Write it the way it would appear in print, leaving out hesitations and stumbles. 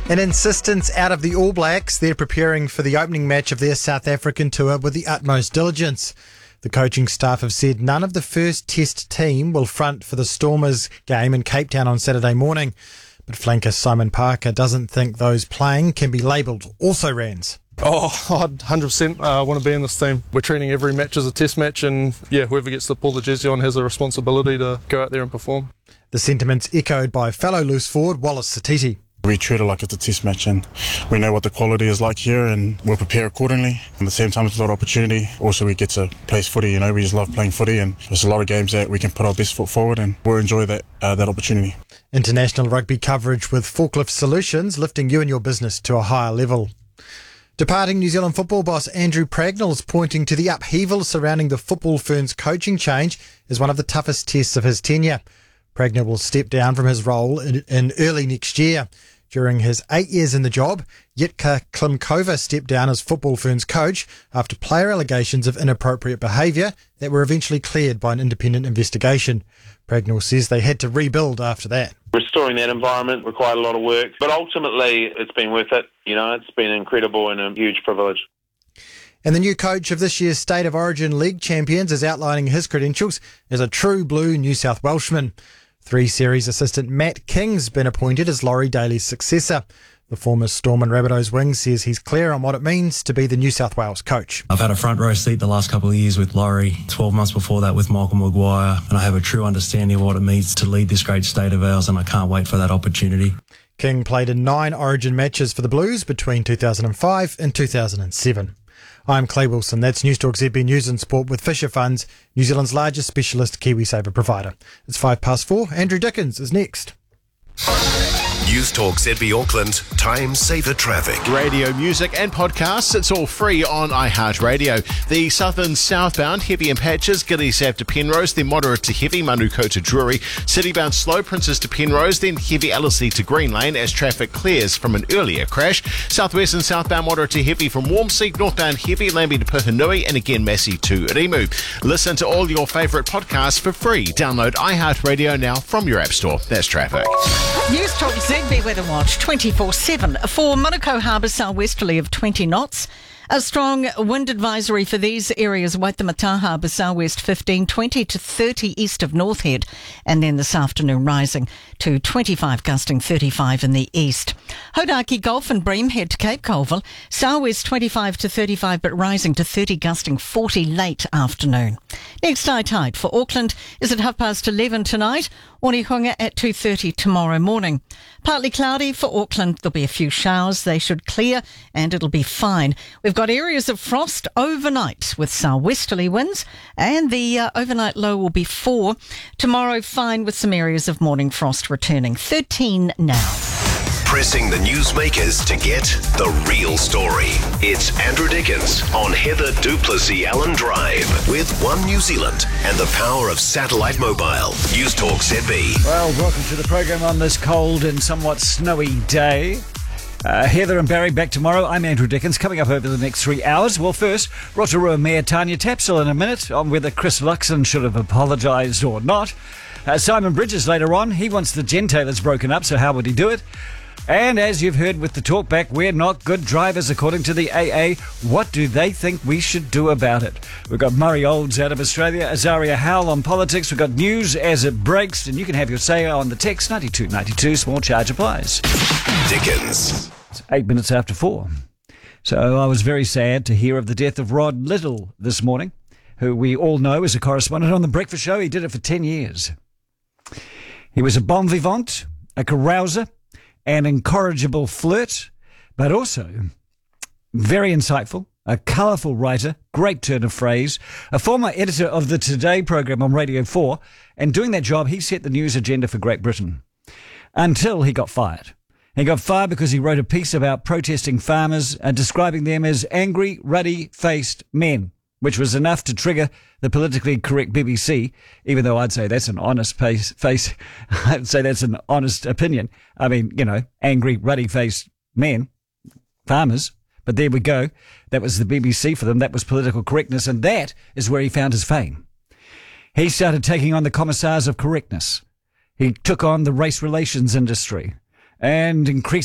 An insistence out of the All Blacks. They're preparing for the opening match of their South African tour with the utmost diligence. The coaching staff have said none of the first test team will front for the Stormers game in Cape Town on Saturday morning. But flanker Simon Parker doesn't think those playing can be labelled also-rans. Oh, 100%. I want to be in this team. We're treating every match as a test match, and whoever gets to pull the jersey on has a responsibility to go out there and perform. The sentiments echoed by fellow loose forward Wallace Satiti. We treat it like it's a test match, and we know what the quality is like here, and we'll prepare accordingly. At the same time, it's a lot of opportunity. Also, we get to play footy, we just love playing footy, and there's a lot of games that we can put our best foot forward, and we'll enjoy that opportunity. International rugby coverage with Forklift Solutions, lifting you and your business to a higher level. Departing New Zealand football boss Andrew Pragnell is pointing to the upheaval surrounding the Football Ferns coaching change as one of the toughest tests of his tenure. Pragnell will step down from his role in early next year. During his 8 years in the job, Jitka Klimkova stepped down as Football Ferns coach after player allegations of inappropriate behaviour that were eventually cleared by an independent investigation. Pragnell says they had to rebuild after that. Restoring that environment required a lot of work, but ultimately it's been worth it. It's been incredible and a huge privilege. And the new coach of this year's State of Origin League champions is outlining his credentials as a true blue New South Welshman. 3 Series assistant Matt King's been appointed as Laurie Daly's successor. The former Storm and Rabbitohs wing says he's clear on what it means to be the New South Wales coach. I've had a front row seat the last couple of years with Laurie, 12 months before that with Michael Maguire, and I have a true understanding of what it means to lead this great state of ours, and I can't wait for that opportunity. King played in 9 Origin matches for the Blues between 2005 and 2007. I'm Clay Wilson. That's Newstalk ZB News and Sport with Fisher Funds, New Zealand's largest specialist KiwiSaver provider. It's 4:05. Andrew Dickens is next. Newstalk ZB Auckland, time saver traffic. Radio, music and podcasts, it's all free on iHeartRadio. The southern southbound, heavy in patches, Gillies Ave to Penrose, then moderate to heavy, Manuko to Drury. Citybound slow, Princes to Penrose, then heavy Ellerslie to Green Lane as traffic clears from an earlier crash. Southwest and southbound moderate to heavy from Warmsea, northbound heavy, Lambie to Puhinui, and again Massey to Rimu. Listen to all your favourite podcasts for free. Download iHeartRadio now from your app store. That's traffic. Newstalk ZB Weather Watch 24/7 for Manukau Harbour, southwesterly of 20 knots. A strong wind advisory for these areas, Waitemata Harbour, southwest 15, 20 to 30 east of North Head, and then this afternoon rising to 25, gusting 35 in the east. Hodaki Gulf and Bream Head to Cape Colville, southwest 25 to 35, but rising to 30, gusting 40 late afternoon. Next high tide for Auckland is at 11:30 tonight, Onehunga at 2:30 tomorrow morning. Partly cloudy for Auckland. There'll be a few showers. They should clear and it'll be fine. We've got areas of frost overnight with southwesterly winds, and the overnight low will be 4. Tomorrow fine with some areas of morning frost returning. 13 now. Pressing the newsmakers to get the real story. It's Andrew Dickens on Heather Duplessis Allen Drive with One New Zealand and the power of satellite mobile. Newstalk ZB. Well, welcome to the program on this cold and somewhat snowy day. Heather and Barry back tomorrow. I'm Andrew Dickens. Coming up over the next 3 hours. Well, first, Rotorua Mayor Tanya Tapsell in a minute on whether Chris Luxon should have apologised or not. Simon Bridges later on. He wants the gentailers broken up, so how would he do it? And as you've heard with the talkback, we're not good drivers according to the AA. What do they think we should do about it? We've got Murray Olds out of Australia, Azaria Howell on politics. We've got news as it breaks, and you can have your say on the text 9292. Small charge applies. Dickens. It's 8 minutes after 4. So I was very sad to hear of the death of Rod Little this morning, who we all know is a correspondent on The Breakfast Show. He did it for 10 years. He was a bon vivant, a carouser, an incorrigible flirt, but also very insightful, a colourful writer, great turn of phrase, a former editor of the Today programme on Radio 4, and doing that job, he set the news agenda for Great Britain. Until he got fired. He got fired because he wrote a piece about protesting farmers and describing them as angry, ruddy-faced men, which was enough to trigger the politically correct BBC, even though I'd say that's an honest face. I'd say that's an honest opinion. I mean, angry, ruddy-faced men, farmers. But there we go. That was the BBC for them. That was political correctness, and that is where he found his fame. He started taking on the commissars of correctness. He took on the race relations industry and increased